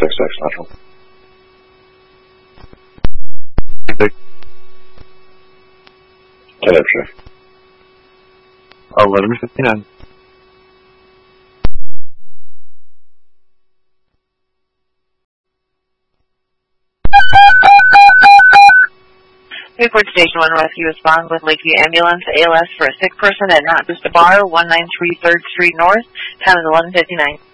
6X Central. 10 shift. 11:59. Newport Station 1 Rescue respond with Lakeview Ambulance, ALS for a sick person at Not Just a Bar, 193 3rd Street North. Time is 11:59.